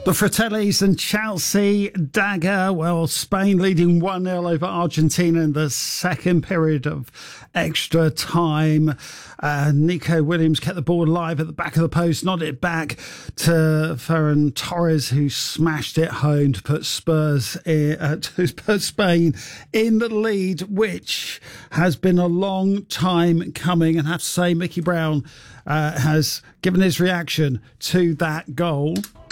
The Fratellis and Chelsea dagger. Well, Spain leading 1-0 over Argentina in the second period of extra time. Nico Williams kept the ball alive at the back of the post, nodded it back to Ferran Torres, who smashed it home to put Spurs to put Spain in the lead, which has been a long time coming. And I have to say, Mickey Brown has given his reaction to that goal.